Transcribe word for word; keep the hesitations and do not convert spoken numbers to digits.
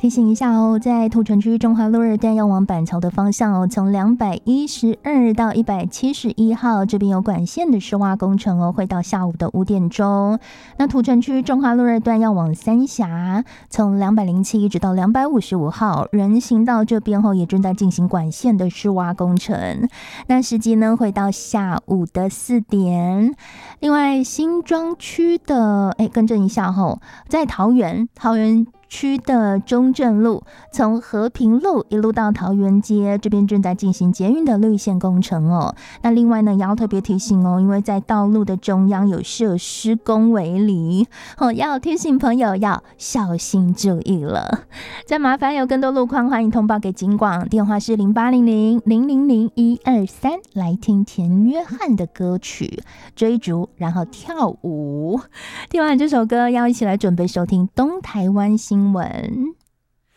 提醒一下哦，在土城区中华路二段要往板桥的方向哦，从两百一十二到一百七十一号这边有管线的施挖工程哦，会到下午的五点钟。那土城区中华路二段要往三峡，从两百零七一直到两百五十五号人行道这边后也正在进行管线的施挖工程，那时间呢会到下午的四点。另外新庄区的哎，更正一下吼，在桃园桃园区的中正路，从和平路一路到桃园街这边正在进行捷运的绿线工程哦。那另外呢，也要特别提醒哦，因为在道路的中央有设施工围篱哦，要提醒朋友要小心注意了。再麻烦有更多路况，欢迎通报给警广，电话是零八零零零零零一二三，来听田约翰的歌曲追逐，然后跳舞。听完这首歌，要一起来准备收听东台湾新闻。